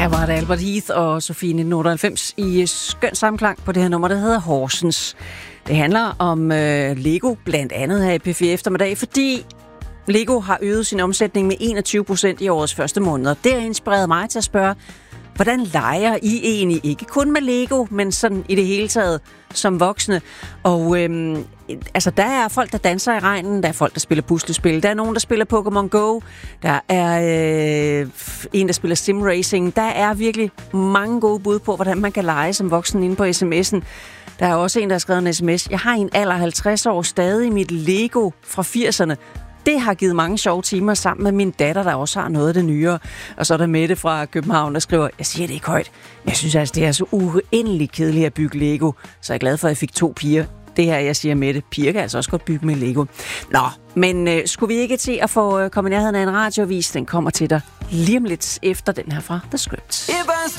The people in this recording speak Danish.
Her var det Albert Heath og Sofie 1998 i skøn samklang på det her nummer, der hedder Horsens. Det handler om Lego, blandt andet her i P4 eftermiddag, fordi Lego har øget sin omsætning med 21% i årets første måneder. Det har inspireret mig til at spørge, hvordan leger I egentlig? Ikke kun med Lego, men sådan i det hele taget som voksne. Og der er folk, der danser i regnen, der er folk, der spiller puslespil, der er nogen, der spiller Pokémon Go, der er en, der spiller Sim Racing. Der er virkelig mange gode bud på, hvordan man kan lege som voksen inde på sms'en. Der er også en, der har skrevet en sms. Jeg har i en alder 50 år stadig mit Lego fra 80'erne. Det har givet mange sjove timer sammen med min datter, der også har noget af det nyere. Og så er der Mette fra København, der skriver, jeg siger det ikke højt, men jeg synes altså, det er så uendeligt kedeligt at bygge Lego. Så jeg er glad for, at jeg fik 2 piger. Det her, jeg siger Mette, piger kan altså også godt bygge med Lego. Nå, men skulle vi ikke til at få komme i nærheden af en radiovis? Den kommer til dig lige om lidt efter den her fra The Script.